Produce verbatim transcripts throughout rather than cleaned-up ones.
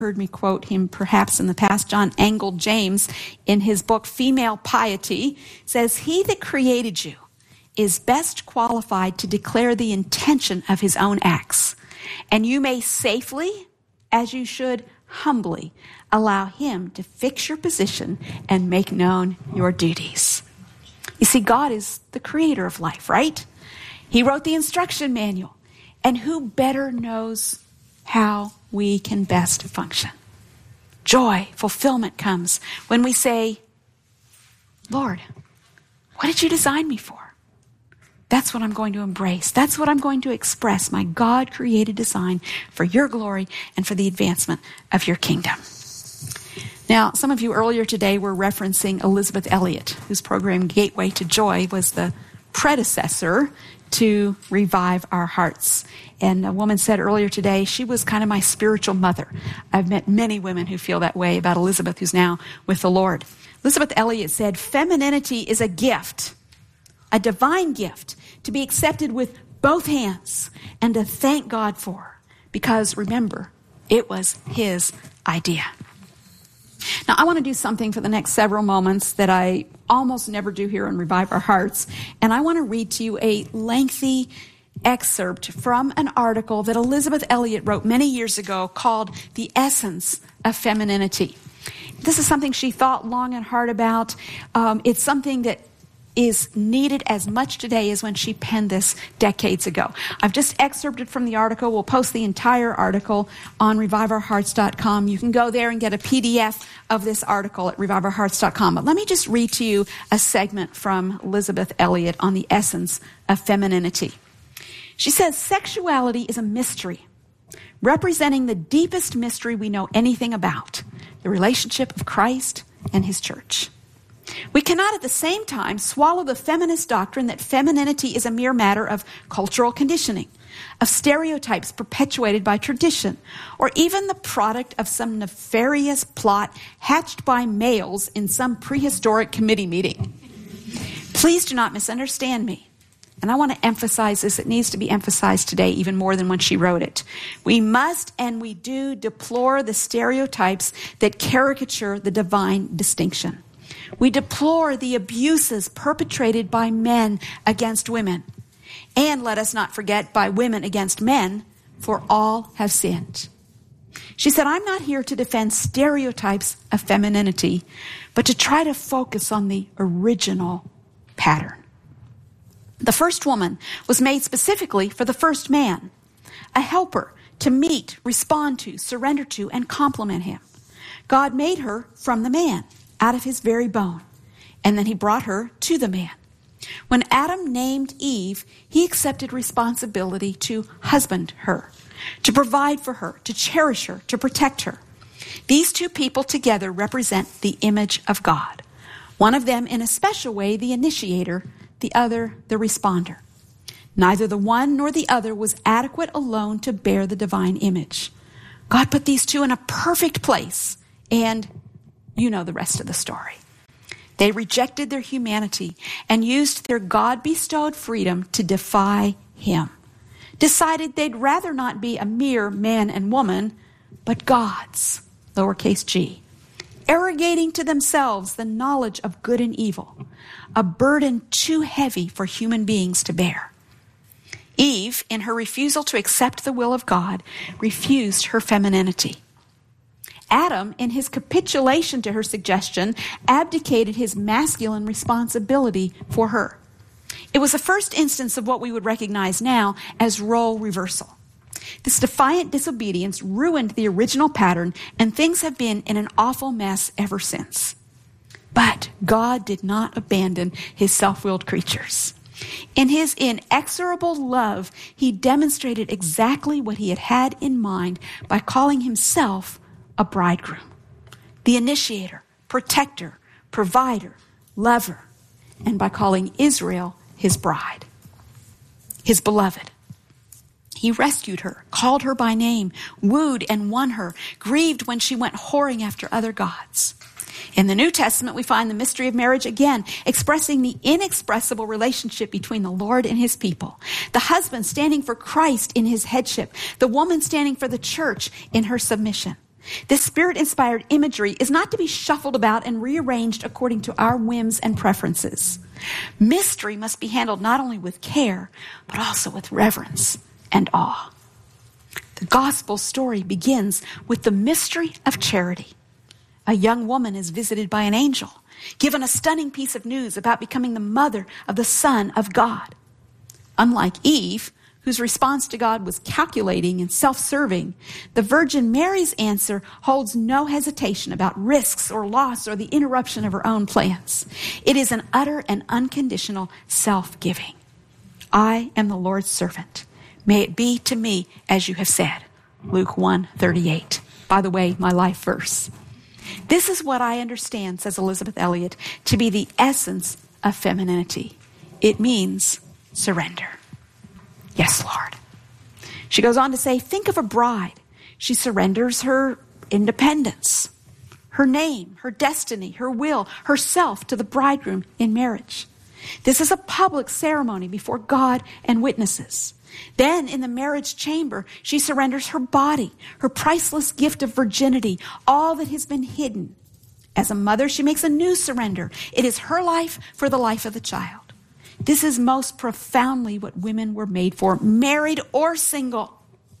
heard me quote him perhaps in the past. John Angell James, in his book Female Piety, says, "He that created you is best qualified to declare the intention of his own acts, and you may safely, as you should humbly, allow him to fix your position and make known your duties." You see, God is the creator of life, right? He wrote the instruction manual, and who better knows how we can best function? Joy, fulfillment comes when we say, "Lord, what did you design me for? That's what I'm going to embrace. That's what I'm going to express, my God-created design for your glory and for the advancement of your kingdom." Now, some of you earlier today were referencing Elisabeth Elliot, whose program Gateway to Joy was the predecessor to Revive Our Hearts. And a woman said earlier today, she was kind of my spiritual mother. I've met many women who feel that way about Elizabeth, who's now with the Lord. Elisabeth Elliot said, "Femininity is a gift, a divine gift, to be accepted with both hands and to thank God for, because remember, it was his idea." Now, I want to do something for the next several moments that I almost never do here on Revive Our Hearts, and I want to read to you a lengthy excerpt from an article that Elisabeth Elliot wrote many years ago called "The Essence of Femininity." This is something she thought long and hard about. Um, it's something that is needed as much today as when she penned this decades ago. I've just excerpted from the article. We'll post the entire article on revive our hearts dot com. You can go there and get a P D F of this article at revive our hearts dot com. But let me just read to you a segment from Elisabeth Elliot on the essence of femininity. She says, "Sexuality is a mystery, representing the deepest mystery we know anything about, the relationship of Christ and his church. We cannot at the same time swallow the feminist doctrine that femininity is a mere matter of cultural conditioning, of stereotypes perpetuated by tradition, or even the product of some nefarious plot hatched by males in some prehistoric committee meeting. Please do not misunderstand me. And I want to emphasize this. It needs to be emphasized today even more than when she wrote it. We must and we do deplore the stereotypes that caricature the divine distinction. We deplore the abuses perpetrated by men against women. And let us not forget, by women against men, for all have sinned." She said, "I'm not here to defend stereotypes of femininity, but to try to focus on the original pattern. The first woman was made specifically for the first man, a helper to meet, respond to, surrender to, and complement him. God made her from the man, out of his very bone, and then he brought her to the man. When Adam named Eve, he accepted responsibility to husband her, to provide for her, to cherish her, to protect her. These two people together represent the image of God. One of them in a special way, the initiator, the other, the responder. Neither the one nor the other was adequate alone to bear the divine image. God put these two in a perfect place, and you know the rest of the story. They rejected their humanity and used their God-bestowed freedom to defy him. Decided they'd rather not be a mere man and woman, but God's, lowercase g, arrogating to themselves the knowledge of good and evil, a burden too heavy for human beings to bear. Eve, in her refusal to accept the will of God, refused her femininity. Adam, in his capitulation to her suggestion, abdicated his masculine responsibility for her. It was the first instance of what we would recognize now as role reversal. This defiant disobedience ruined the original pattern, and things have been in an awful mess ever since. But God did not abandon his self-willed creatures. In his inexorable love, he demonstrated exactly what he had had in mind by calling himself a bridegroom, the initiator, protector, provider, lover, and by calling Israel his bride, his beloved. He rescued her, called her by name, wooed and won her, grieved when she went whoring after other gods. In the New Testament, we find the mystery of marriage again, expressing the inexpressible relationship between the Lord and his people. The husband standing for Christ in his headship, the woman standing for the church in her submission. This Spirit-inspired imagery is not to be shuffled about and rearranged according to our whims and preferences. Mystery must be handled not only with care, but also with reverence and awe. The gospel story begins with the mystery of charity. A young woman is visited by an angel, given a stunning piece of news about becoming the mother of the Son of God. Unlike Eve, whose response to God was calculating and self-serving, the Virgin Mary's answer holds no hesitation about risks or loss or the interruption of her own plans. It is an utter and unconditional self-giving. I am the Lord's servant. May it be to me as you have said. Luke one thirty-eight. By the way, my life verse. This is what I understand, says Elisabeth Elliot, to be the essence of femininity. It means surrender. Yes, Lord. She goes on to say, think of a bride. She surrenders her independence, her name, her destiny, her will, herself to the bridegroom in marriage. This is a public ceremony before God and witnesses. Then in the marriage chamber, she surrenders her body, her priceless gift of virginity, all that has been hidden. As a mother, she makes a new surrender. It is her life for the life of the child. This is most profoundly what women were made for, married or single.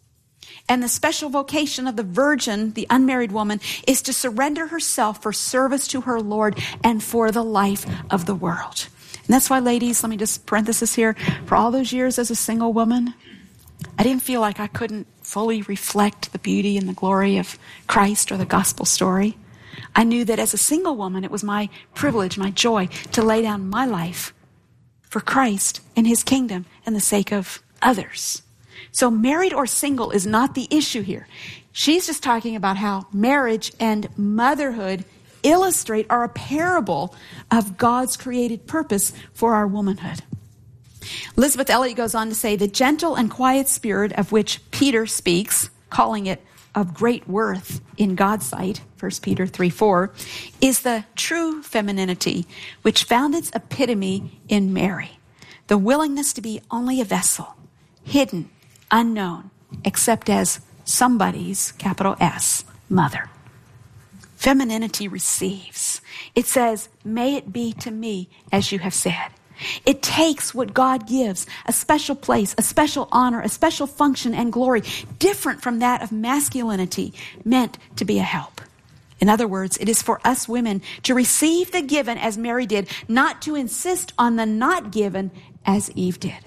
And the special vocation of the virgin, the unmarried woman, is to surrender herself for service to her Lord and for the life of the world. And that's why, ladies, let me just parenthesis here. For all those years as a single woman, I didn't feel like I couldn't fully reflect the beauty and the glory of Christ or the gospel story. I knew that as a single woman, it was my privilege, my joy, to lay down my life for Christ and his kingdom and the sake of others. So married or single is not the issue here. She's just talking about how marriage and motherhood illustrate or a parable of God's created purpose for our womanhood. Elisabeth Elliot goes on to say, the gentle and quiet spirit of which Peter speaks, calling it of great worth in God's sight, First Peter three four, is the true femininity which found its epitome in Mary, the willingness to be only a vessel, hidden, unknown, except as somebody's, capital S, mother. Femininity receives. It says, may it be to me as you have said. It takes what God gives, a special place, a special honor, a special function and glory, different from that of masculinity, meant to be a help. In other words, it is for us women to receive the given as Mary did, not to insist on the not given as Eve did.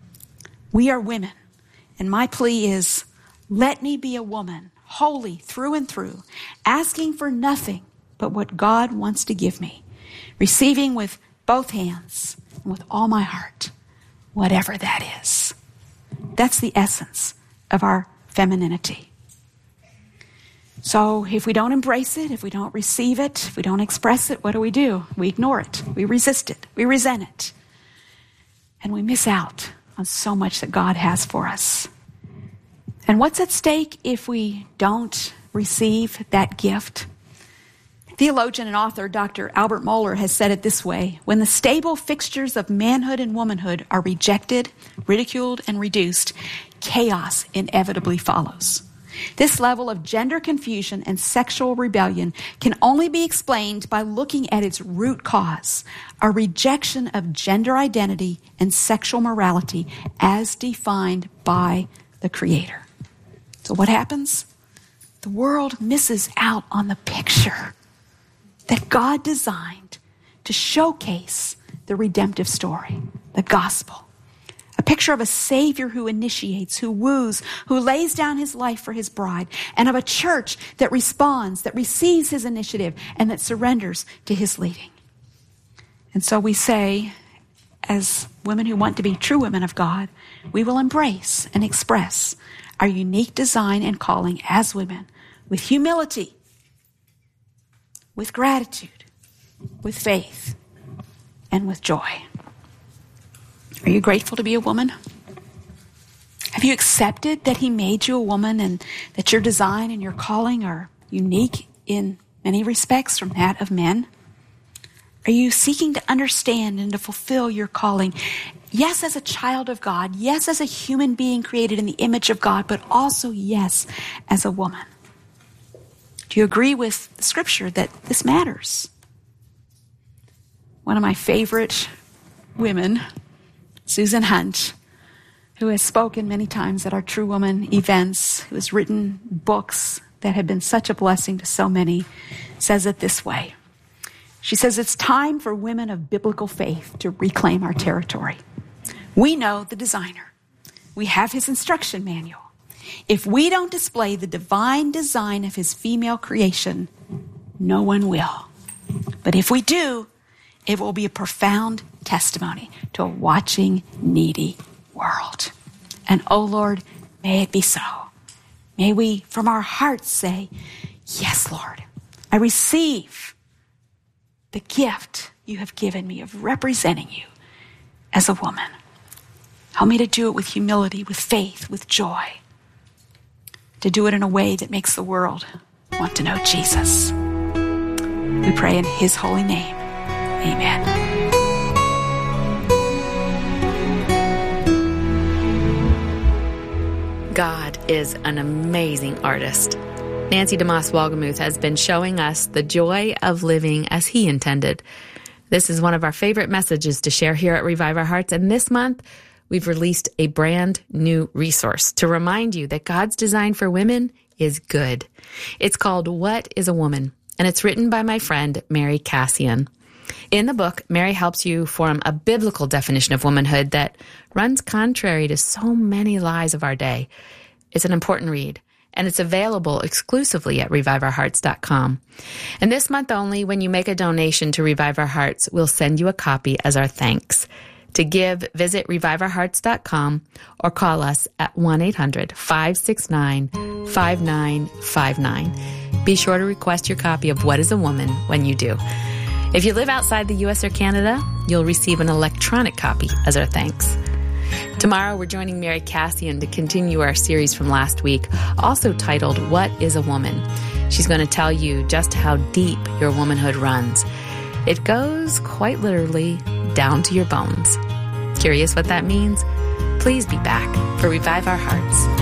We are women, and my plea is, let me be a woman, holy through and through, asking for nothing but what God wants to give me, receiving with both hands and with all my heart, whatever that is. That's the essence of our femininity. So if we don't embrace it, if we don't receive it, if we don't express it, what do we do? We ignore it. We resist it. We resent it. And we miss out on so much that God has for us. And what's at stake if we don't receive that gift? Theologian and author Doctor Albert Mohler has said it this way: when the stable fixtures of manhood and womanhood are rejected, ridiculed, and reduced, chaos inevitably follows. This level of gender confusion and sexual rebellion can only be explained by looking at its root cause, a rejection of gender identity and sexual morality as defined by the Creator. So what happens? The world misses out on the picture that God designed to showcase the redemptive story, the gospel. A picture of a Savior who initiates, who woos, who lays down his life for his bride, and of a church that responds, that receives his initiative, and that surrenders to his leading. And so we say, as women who want to be true women of God, we will embrace and express our unique design and calling as women with humility, with gratitude, with faith, and with joy. Are you grateful to be a woman? Have you accepted that he made you a woman and that your design and your calling are unique in many respects from that of men? Are you seeking to understand and to fulfill your calling? Yes, as a child of God. Yes, as a human being created in the image of God, but also, yes, as a woman. Do you agree with the scripture that this matters? One of my favorite women, Susan Hunt, who has spoken many times at our True Woman events, who has written books that have been such a blessing to so many, says it this way. She says, it's time for women of biblical faith to reclaim our territory. We know the designer. We have his instruction manual. If we don't display the divine design of his female creation, no one will. But if we do, it will be a profound testimony to a watching, needy world. And oh Lord, may it be so. May we from our hearts say, yes, Lord, I receive the gift you have given me of representing you as a woman. Help me to do it with humility, with faith, with joy. To do it in a way that makes the world want to know Jesus. We pray in his holy name. Amen. God is an amazing artist. Nancy DeMoss Wolgemuth has been showing us the joy of living as he intended. This is one of our favorite messages to share here at Revive Our Hearts, and this month we've released a brand new resource to remind you that God's design for women is good. It's called What is a Woman? And it's written by my friend Mary Cassian. In the book, Mary helps you form a biblical definition of womanhood that runs contrary to so many lies of our day. It's an important read, and it's available exclusively at revive our hearts dot com. And this month only, when you make a donation to Revive Our Hearts, we'll send you a copy as our thanks. To give, visit revive our hearts dot com or call us at one eight hundred five six nine five nine five nine. Be sure to request your copy of What is a Woman when you do. If you live outside the U S or Canada, you'll receive an electronic copy as our thanks. Tomorrow, we're joining Mary Cassian to continue our series from last week, also titled, What is a Woman? She's going to tell you just how deep your womanhood runs. It goes, quite literally, down to your bones. Curious what that means? Please be back for Revive Our Hearts.